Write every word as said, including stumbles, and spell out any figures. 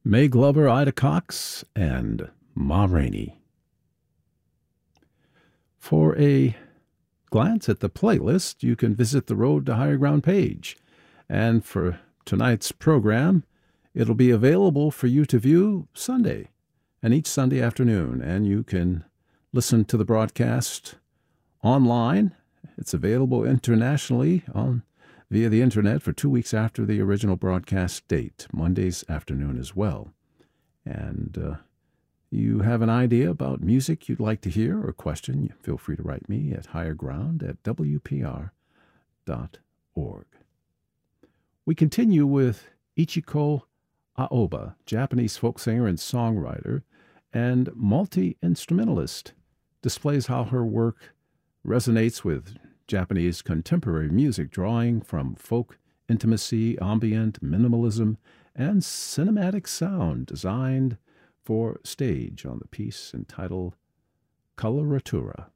May Glover, Ida Cox, and Ma Rainey. For a glance at the playlist, you can visit the Road to Higher Ground page. And for tonight's program, it'll be available for you to view Sunday and each Sunday afternoon. And you can listen to the broadcast online. It's available internationally on via the internet for two weeks after the original broadcast date, Mondays afternoon as well. And uh, you have an idea about music you'd like to hear or question, feel free to write me at higherground at w p r dot org. We continue with Ichiko Aoba, Japanese folk singer and songwriter and multi-instrumentalist, displays how her work resonates with Japanese contemporary music, drawing from folk intimacy, ambient, minimalism, and cinematic sound designed for stage on the piece entitled Coloratura.